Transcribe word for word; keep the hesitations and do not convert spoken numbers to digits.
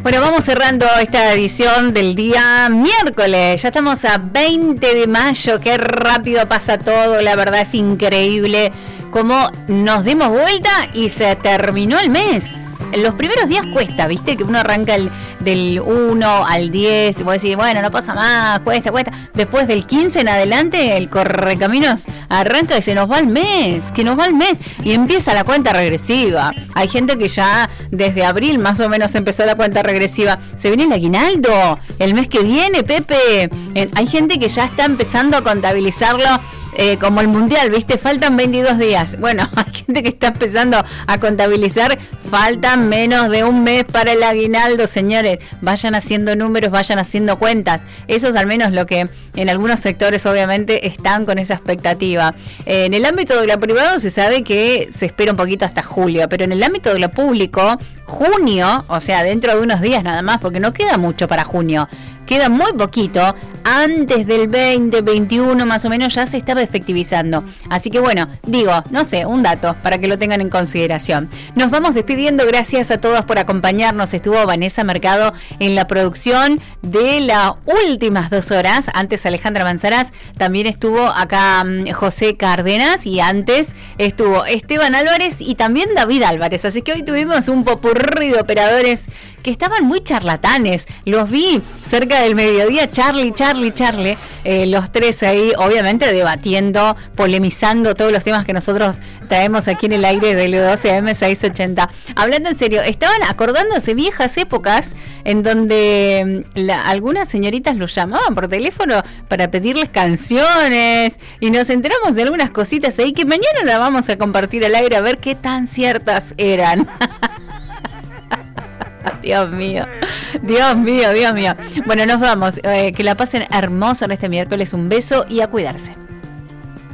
Bueno, vamos cerrando esta edición del día miércoles. Ya estamos a veinte de mayo. Qué rápido pasa todo. La verdad es increíble cómo nos dimos vuelta y se terminó el mes. Los primeros días cuesta, ¿viste? Que uno arranca el, del uno al diez y vos decís, bueno, no pasa más, cuesta, cuesta. Después del quince en adelante, el correcaminos arranca y se nos va el mes, que nos va el mes. Y empieza la cuenta regresiva. Hay gente que ya desde abril más o menos empezó la cuenta regresiva. Se viene el aguinaldo el mes que viene, Pepe. Eh, hay gente que ya está empezando a contabilizarlo. Eh, como el mundial, ¿viste? Faltan veintidós días. Bueno, hay gente que está empezando a contabilizar. Faltan menos de un mes para el aguinaldo, señores. Vayan haciendo números, vayan haciendo cuentas. Eso es al menos lo que en algunos sectores obviamente están con esa expectativa. Eh, en el ámbito de lo privado se sabe que se espera un poquito hasta julio, pero en el ámbito de lo público, junio, o sea, dentro de unos días nada más, porque no queda mucho para junio. Queda muy poquito, antes del veinte, veintiuno más o menos ya se estaba efectivizando. Así que bueno, digo, no sé, un dato para que lo tengan en consideración. Nos vamos despidiendo, gracias a todos por acompañarnos. Estuvo Vanessa Mercado en la producción de las últimas dos horas. Antes Alejandra Manzaraz, también estuvo acá José Cárdenas y antes estuvo Esteban Álvarez y también David Álvarez. Así que hoy tuvimos un popurrí de operadores que estaban muy charlatanes. Los vi cerca del mediodía, Charlie, Charlie, Charlie, eh, los tres ahí, obviamente debatiendo, polemizando todos los temas que nosotros traemos aquí en el aire del doce A M seiscientos ochenta. Hablando en serio, estaban acordándose viejas épocas en donde la, algunas señoritas los llamaban por teléfono para pedirles canciones y nos enteramos de algunas cositas ahí que mañana la vamos a compartir al aire a ver qué tan ciertas eran. Dios mío, Dios mío, Dios mío. Bueno, nos vamos. Eh, que la pasen hermoso en este miércoles. Un beso y a cuidarse.